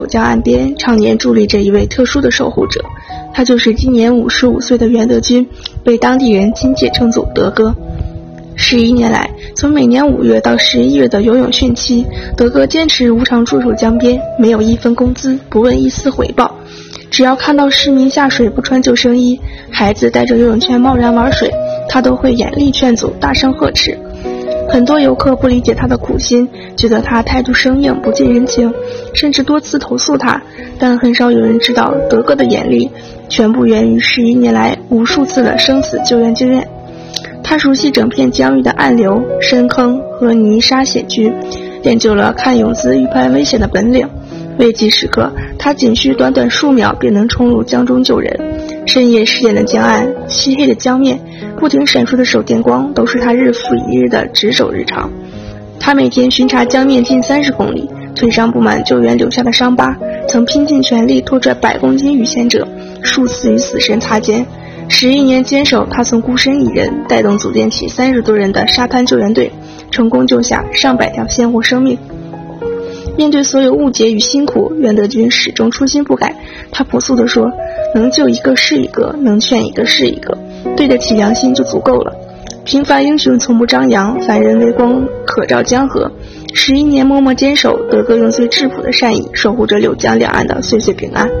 江岸边常年伫立着一位特殊的守护者，他就是今年55岁的袁德军，被当地人亲切称作德哥。11年来，从每年5月到11月的游泳汛期，德哥坚持无偿驻守江边，没有一分工资，不问一丝回报。只要看到市民下水不穿救生衣，孩子带着游泳圈贸然玩水，他都会严厉劝阻，大声呵斥。很多游客不理解他的苦心，觉得他态度生硬，不近人情，甚至多次投诉他，但很少有人知道德哥的严厉全部源于11年来无数次的生死救援经验。他熟悉整片江域的暗流、深坑和泥沙险峻，练就了看泳姿预判危险的本领。危急时刻，他仅需短短数秒便能冲入江中救人。深夜10点的江岸，漆黑的江面，不停闪烁的手电光，都是他日复一日的值守日常。他每天巡查江面近30公里，腿上布满救援留下的伤疤，曾拼尽全力拖拽100公斤遇险者，数次与死神擦肩。11年坚守，他曾孤身一人带动组建起30多人的沙滩救援队，成功救下上百条鲜活生命。面对所有误解与辛苦，袁德军始终初心不改。他朴素地说，能救一个是一个，能劝一个是一个，对得起良心就足够了。平凡英雄从不张扬，凡人微光可照江河。11年默默坚守，德哥用最质朴的善意守护着柳江两岸的岁岁平安。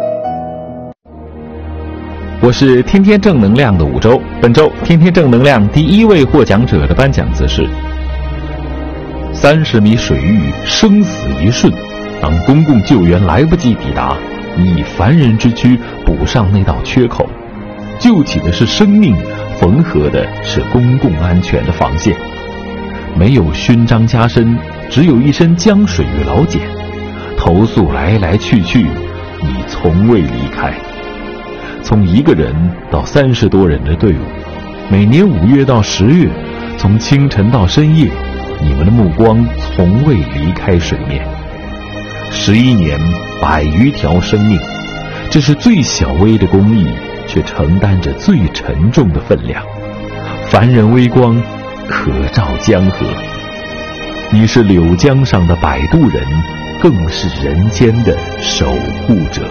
我是天天正能量的5周，本周天天正能量第1位获奖者的颁奖姿势：30米水域，生死一瞬，当公共救援来不及抵达，你以凡人之躯补上那道缺口，救起的是生命，缝合的是公共安全的防线。没有勋章加身，只有一身江水与老茧。投诉来来去去，你从未离开。从1个人到30多人的队伍，每年5月到10月，从清晨到深夜，你们的目光从未离开水面。11年100余条生命，这是最小微的公益，却承担着最沉重的分量。凡人微光，可照江河。你是柳江上的摆渡人，更是人间的守护者。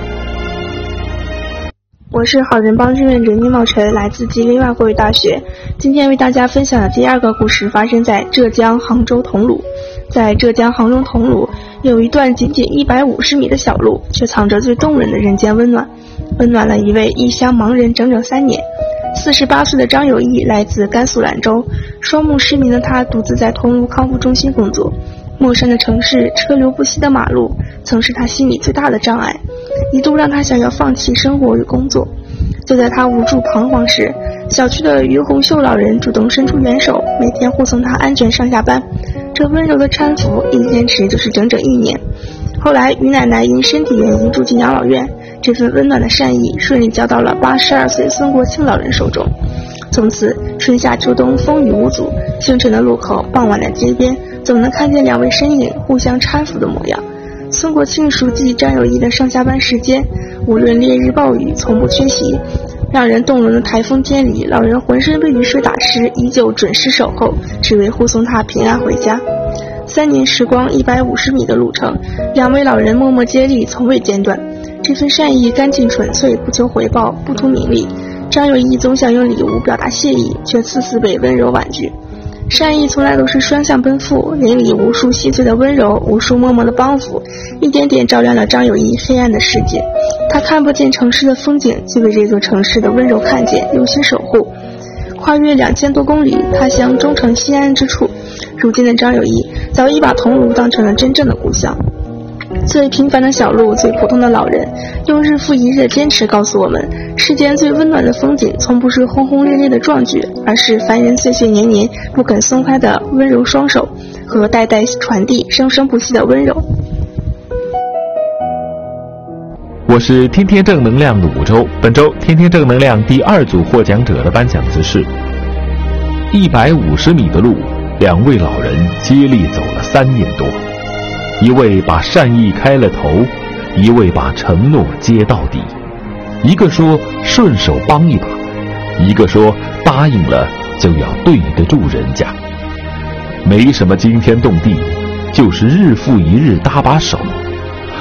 我是好人帮志愿者倪茂晨，来自吉林外国语大学。今天为大家分享的第2个故事发生在浙江杭州桐庐。在浙江杭州桐庐，有一段仅仅150米的小路，却藏着最动人的人间温暖，温暖了一位异乡盲人整整3年。48岁的张友义来自甘肃兰州，双目失明的他独自在桐庐康复中心工作。陌生的城市，车流不息的马路，曾是他心里最大的障碍，一度让他想要放弃生活与工作。就在他无助彷徨时，小区的于红秀老人主动伸出援手，每天护送他安全上下班。这温柔的搀扶一坚持就是整整1年。后来于奶奶因身体原因住进养老院，这份温暖的善意顺利交到了82岁孙国庆老人手中。从此春夏秋冬风雨无阻，清晨的路口，傍晚的街边，总能看见2位身影互相搀扶的模样。孙国庆熟记张友义的上下班时间，无论烈日暴雨，从不缺席。让人动容的台风天里，老人浑身被雨水打湿，依旧准时守候，只为护送他平安回家。3年时光，150米的路程，2位老人默默接力，从未间断。这份善意干净纯粹，不求回报，不图名利。张友义总想用礼物表达谢意，却次次被温柔婉拒。善意从来都是双向奔赴，邻里无数细碎的温柔，无数默默的帮扶，一点点照亮了张友义黑暗的世界。他看不见城市的风景，却为这座城市的温柔看见，用心守护。跨越2000多公里，他乡终成西安之处。如今的张友义早已把桐庐当成了真正的故乡。最平凡的小路，最普通的老人，用日复一日的坚持告诉我们，世间最温暖的风景从不是轰轰烈烈的壮举，而是凡人岁岁年年不肯松开的温柔双手，和代代传递生生不息的温柔。 我是天天正能量的5周，本周天天正能量第2组获奖者的颁奖姿势：150米的路，2位老人接力走了3年多，一位把善意开了头，一位把承诺接到底。一个说顺手帮一把，一个说答应了就要对得住人家。没什么惊天动地，就是日复一日搭把手，